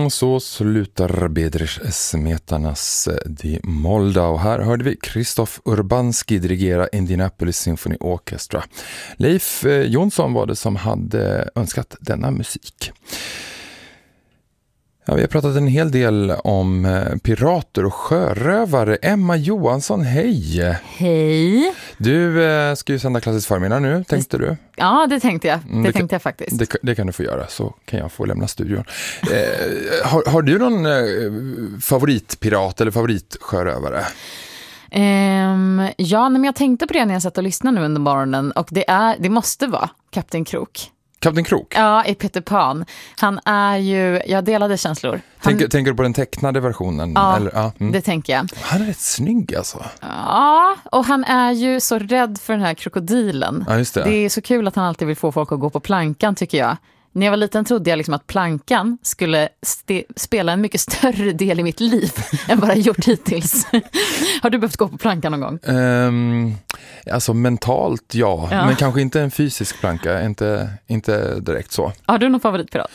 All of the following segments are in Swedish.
Så slutar Bedřich Smetanás Die Moldau. Här hörde vi Krzysztof Urbanski dirigera Indianapolis Symphony Orchestra. Leif Jonsson var det som hade önskat denna musik. Ja, vi har pratat en hel del om pirater och sjörövare. Emma Johansson, hej! Hej! Du ska ju sända klassisk förmiddag nu, tänkte du? Ja, det tänkte jag. Tänkte jag faktiskt. Det kan du få göra, så kan jag få lämna studion. Har du någon favoritpirat eller favoritsjörövare? Ja, men jag tänkte på det när jag satt och lyssnade nu under morgonen. Och det måste vara Kapten Krok. Kapten Krok? Ja, i Peter Pan. Han är ju, jag delade känslor. Tänker du på den tecknade versionen? Ja, eller? Det tänker jag. Han är rätt snygg alltså. Ja, och han är ju så rädd för den här krokodilen. Ja, just det. Det är så kul att han alltid vill få folk att gå på plankan, tycker jag. När jag var liten trodde jag liksom att plankan skulle spela en mycket större del i mitt liv än vad jag gjort hittills. Har du behövt gå på plankan någon gång? Alltså mentalt, ja. Men kanske inte en fysisk planka. Inte direkt så. Har du någon favoritpirat?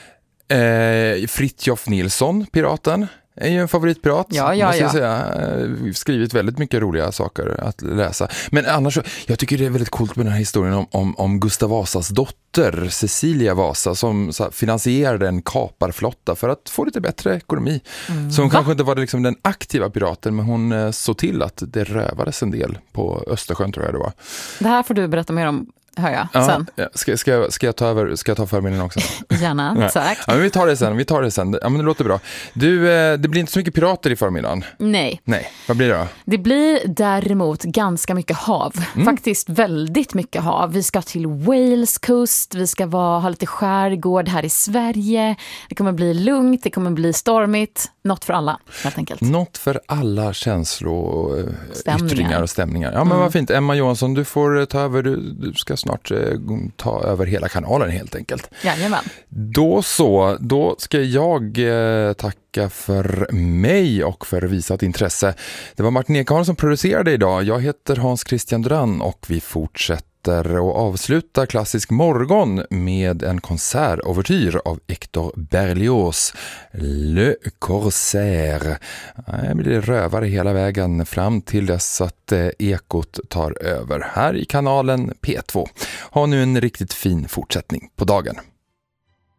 Fritjof Nilsson, piraten, är ju en favoritpirat. Ja. Jag säga. Skrivit väldigt mycket roliga saker att läsa. Men annars, jag tycker det är väldigt coolt med den här historien om Gustav Vasas dotter, Cecilia Vasa, som finansierade en kaparflotta för att få lite bättre ekonomi. Så hon kanske inte var liksom den aktiva piraten, men hon såg till att det rövades en del på Östersjön, tror jag det var. Det här får du berätta mer om. Hör jag sen. Ja, ska jag ta förmiddagen också? Gärna, tack. Ja, men vi tar det sen. Ja, men det låter bra. Du, det blir inte så mycket pirater i förmiddagen. Nej. Vad blir det då? Det blir däremot ganska mycket hav. Faktiskt väldigt mycket hav. Vi ska till Wales kust. Vi ska ha lite skärgård här i Sverige. Det kommer bli lugnt, det kommer bli stormigt. Något för alla, helt enkelt. Något för alla känsloyttringar och stämningar. Ja, men vad fint. Emma Johansson, du får ta över. Du ska snart ta över hela kanalen helt enkelt. Jajamän. Då ska jag tacka för mig och för visat intresse. Det var Martin Ekholm som producerade idag. Jag heter Hans Christian Duran och vi fortsätter och avslutar Klassisk morgon med en konsertovertyr av Hector Berlioz, Le Corsaire. Det blir rövare hela vägen fram till dess att ekot tar över här i kanalen P2. Ha nu en riktigt fin fortsättning på dagen.